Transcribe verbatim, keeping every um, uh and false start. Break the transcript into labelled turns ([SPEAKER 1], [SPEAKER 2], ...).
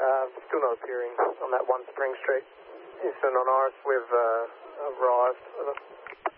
[SPEAKER 1] Uh, still no appearing on that one Spring Street. Houston on Iris with uh, a rise.